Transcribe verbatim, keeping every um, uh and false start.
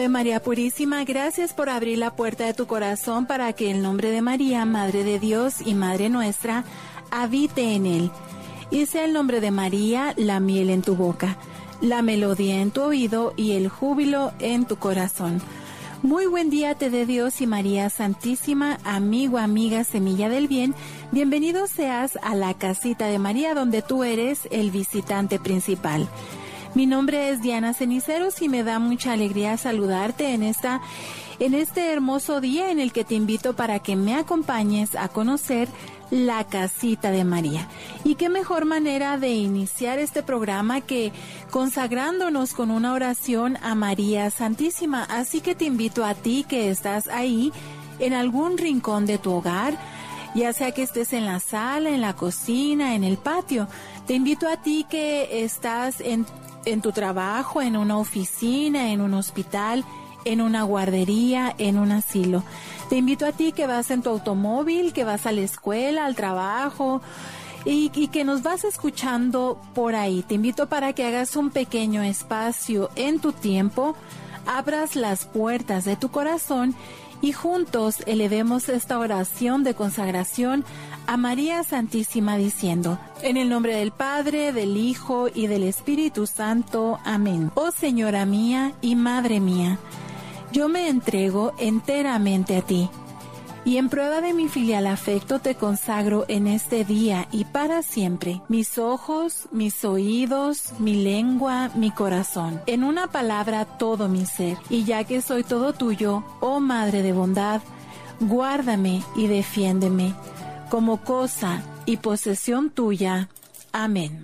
Ave María Purísima, gracias por abrir la puerta de tu corazón para que el nombre de María, Madre de Dios y Madre nuestra, habite en él. Y sea el nombre de María la miel en tu boca, la melodía en tu oído y el júbilo en tu corazón. Muy buen día te dé Dios y María Santísima, amigo, amiga, semilla del bien. Bienvenido seas a la casita de María, donde tú eres el visitante principal. Mi nombre es Diana Ceniceros y me da mucha alegría saludarte en esta, en este hermoso día en el que te invito para que me acompañes a conocer la casita de María. Y qué mejor manera de iniciar este programa que consagrándonos con una oración a María Santísima. Así que te invito a ti que estás ahí en algún rincón de tu hogar, ya sea que estés en la sala, en la cocina, en el patio. Te invito a ti que estás en, en tu trabajo, en una oficina, en un hospital, en una guardería, en un asilo. Te invito a ti que vas en tu automóvil, que vas a la escuela, al trabajo y, y que nos vas escuchando por ahí. Te invito para que hagas un pequeño espacio en tu tiempo, abras las puertas de tu corazón y juntos elevemos esta oración de consagración a María Santísima diciendo: en el nombre del Padre, del Hijo y del Espíritu Santo. Amén. Oh Señora mía y Madre mía, yo me entrego enteramente a ti, y en prueba de mi filial afecto te consagro en este día y para siempre mis ojos, mis oídos, mi lengua, mi corazón, en una palabra todo mi ser. Y ya que soy todo tuyo, oh Madre de bondad, guárdame y defiéndeme como cosa y posesión tuya. Amén.